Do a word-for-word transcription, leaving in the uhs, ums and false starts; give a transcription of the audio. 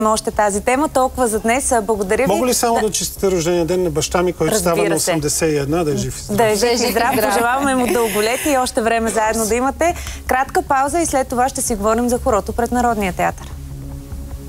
още тази тема. Толкова за днес. Благодаря ви. Мога ли само да, да честите рождения ден на баща ми, който става на осемдесет и една, да е жив и здрав? Да е жив и здрав. Пожелаваме му дълголетие и още време заедно да имате. Кратка пауза и след това ще си говорим за хорото пред Народния театър.